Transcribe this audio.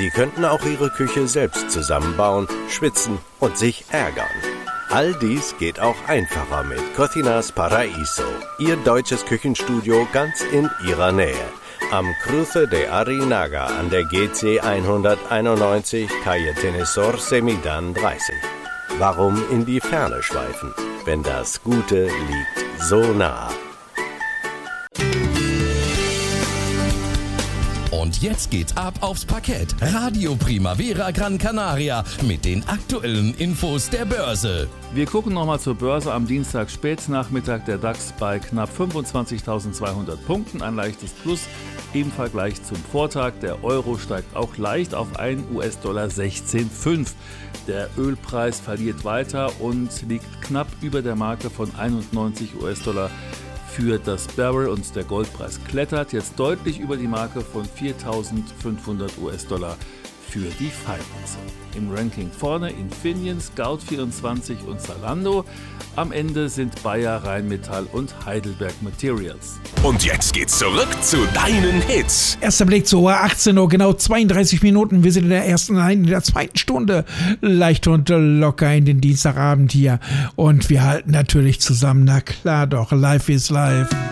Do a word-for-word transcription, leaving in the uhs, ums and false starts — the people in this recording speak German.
Sie könnten auch Ihre Küche selbst zusammenbauen, schwitzen und sich ärgern. All dies geht auch einfacher mit Cocinas Paraíso, Ihr deutsches Küchenstudio ganz in Ihrer Nähe. Am Cruce de Arinaga an der G C hunderteinundneunzig, Calle Tenesor Semidan dreißig. Warum in die Ferne schweifen, wenn das Gute liegt so nah? Und jetzt geht's ab aufs Parkett. Radio Primavera Gran Canaria mit den aktuellen Infos der Börse. Wir gucken nochmal zur Börse am Dienstag spätnachmittag. Der DAX bei knapp fünfundzwanzigtausendzweihundert Punkten, ein leichtes Plus im Vergleich zum Vortag. Der Euro steigt auch leicht auf ein US-Dollar sechzehn Komma fünf. Der Ölpreis verliert weiter und liegt knapp über der Marke von einundneunzig US-Dollar für das Barrel, und der Goldpreis klettert jetzt deutlich über die Marke von viertausendfünfhundert US-Dollar für die Feinunze. Im Ranking vorne Infineon, Scout vierundzwanzig und Zalando. Am Ende sind Bayer, Rheinmetall und Heidelberg Materials. Und jetzt geht's zurück zu deinen Hits. Erster Blick zur Uhr, achtzehn Uhr, genau zweiunddreißig Minuten. Wir sind in der ersten, nein, in der zweiten Stunde. Leicht und locker in den Dienstagabend hier. Und wir halten natürlich zusammen. Na klar doch, life is life.